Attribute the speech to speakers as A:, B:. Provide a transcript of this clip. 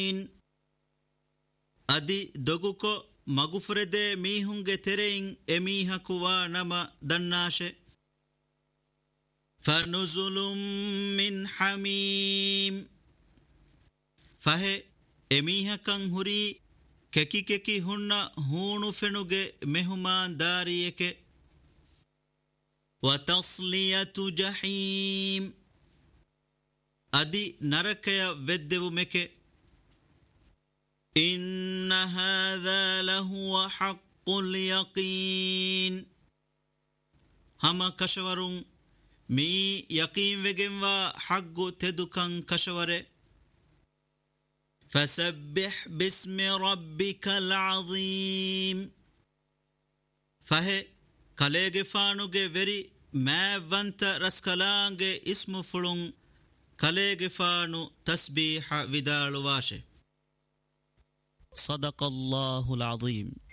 A: ಅದಿ ದೊಗುಕೊ ಮಗುಫುರೆದೆ ಮೀಹುಂಗೆ ತೆರೆಯಿಂ ಎಮೀಹಕುವಾ ನಮ ದನ್ನಾಶೆ ಫನುಜುಲುಂ ಮಿನ್ ಹಮೀಮ್ ಫಹೆ ಎಮೀಹಕಂ ಹುರಿ ಕೆಕಿ ಕೆಕಿ ಹುಣ್ಣ ಹೂಣು ಫೆಣುಗೆ ಮೆಹುಮಾನ್ ದಾರಿಯಕೆ ವತಸ್ಲಿಯತು ಜಹೀಮ್ ಅದಿ ನರಕಯ ವೆದ್ದೆವು ಮೆಕೆ ಇನ್ನ ಹಾದಾ ಲಹುವ ಹಕ್ಕುಲ್ ಯಕೀನ್ ಹಮ ಕಶವರುಂ ಮೀ ಯಕೀನ್ ವೆಗೆಂವಾ ಹಗ್ಗು ತೆದುಕಂ ಕಶವರೆ فسبح باسم ربك العظيم فهي كاليغي فانوغي وري ما وانت رسكلانغي اسم فلون كاليغي فانو تسبيح ودالو واشي صدق الله العظيم